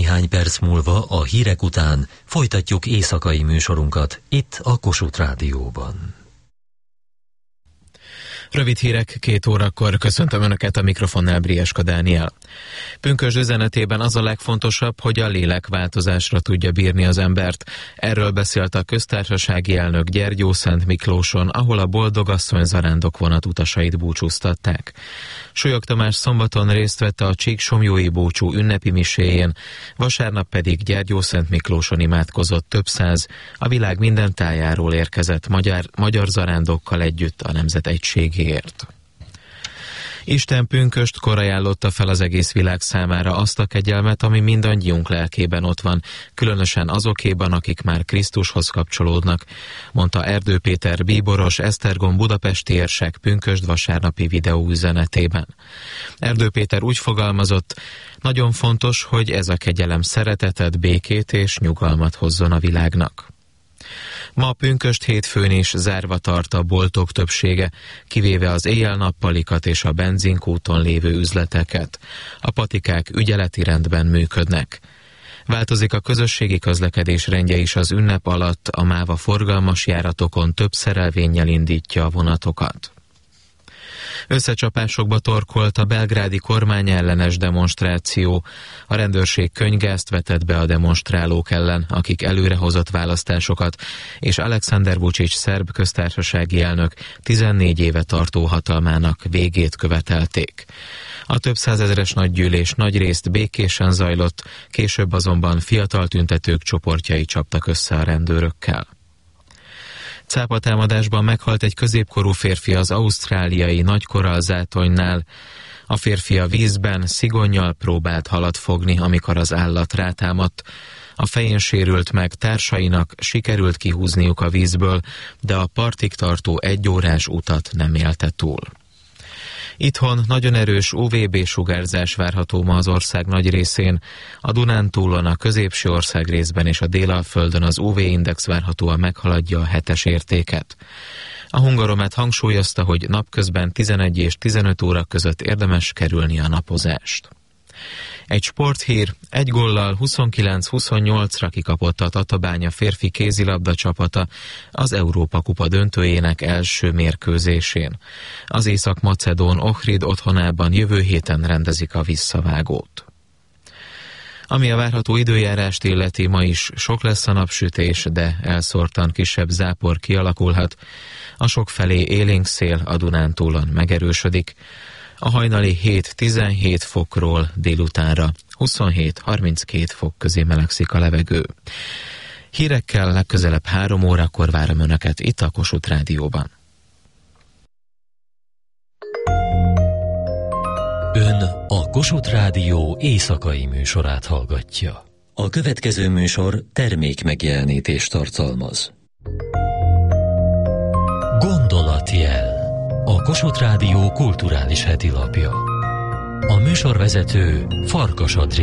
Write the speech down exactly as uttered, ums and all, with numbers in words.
Néhány perc múlva a hírek után folytatjuk éjszakai műsorunkat itt a Kossuth Rádióban. Rövid hírek, két órakor köszöntöm Önöket, a mikrofonnál Brieska Dániel. Pünkösd üzenetében az a legfontosabb, hogy a lélek változásra tudja bírni az embert. Erről beszélt a köztársasági elnök Gyergyószent Miklóson, ahol a Boldogasszony zarándok vonat utasait búcsúztatták. Súlyog Tamás szombaton részt vett a Csíksomlyói búcsú ünnepi miséjén, vasárnap pedig Gyergyószent Miklóson imádkozott több száz, a világ minden tájáról érkezett magyar, magyar zarándokkal együtt a nemzet egységéért. Isten pünköstkor ajánlotta fel az egész világ számára azt a kegyelmet, ami mindannyiunk lelkében ott van, különösen azokéban, akik már Krisztushoz kapcsolódnak, mondta Erdő Péter bíboros Esztergom budapesti érsek pünkösd vasárnapi videóüzenetében. Erdő Péter úgy fogalmazott: nagyon fontos, hogy ez a kegyelem szeretetet, békét és nyugalmat hozzon a világnak. Ma pünkösd hétfőn is zárva tart a boltok többsége, kivéve az éjjel-nappalikat és a benzinkúton lévő üzleteket. A patikák ügyeleti rendben működnek. Változik a közösségi közlekedés rendje is az ünnep alatt, a MÁVA forgalmas járatokon több szerelvénnyel indítja a vonatokat. Összecsapásokba torkolt a belgrádi kormány ellenes demonstráció. A rendőrség könyvgázt vetett be a demonstrálók ellen, akik előrehozott választásokat, és Alexander Vučić szerb köztársasági elnök tizennégy éve tartó hatalmának végét követelték. A több százezeres nagygyűlés nagyrészt békésen zajlott, később azonban fiatal tüntetők csoportjai csaptak össze a rendőrökkel. Cápatámadásban meghalt egy középkorú férfi az ausztráliai Nagykorallzátonynál. A férfi a vízben szigonnyal próbált halat fogni, amikor az állat rátámadt. A fején sérült meg, társainak sikerült kihúzniuk a vízből, de a partig tartó egyórás utat nem élte túl. Itthon nagyon erős u vé bé sugárzás várható ma az ország nagy részén. A Dunántúlon, a középső országrészben és a Délalföldön az u vé-index várhatóan meghaladja a hetes értéket. A Hungaromet hangsúlyozta, hogy napközben tizenegy és tizenöt óra között érdemes kerülni a napozást. Egy sporthír: egy góllal huszonkilenc huszonnyolcra kikapott a Tatabánya férfi kézilabda csapata az Európa-kupa döntőjének első mérkőzésén. Az észak-macedón Ohrid otthonában jövő héten rendezik a visszavágót. Ami a várható időjárást illeti, ma is sok lesz a napsütés, de elszórtan kisebb zápor kialakulhat. A sokfelé élénk szél a Dunántúlon megerősödik. A hajnali hét-tizenhét fokról délutánra huszonhét-harminckét fok közé melegszik a levegő. Hírekkel legközelebb három órakor várom Önöket itt a Kossuth Rádióban. Ön a Kossuth Rádió éjszakai műsorát hallgatja. A következő műsor termék megjelenítést tartalmaz. Gondolatjel. A Kossuth Rádió kulturális hetilapja. A műsorvezető Farkas Adrián.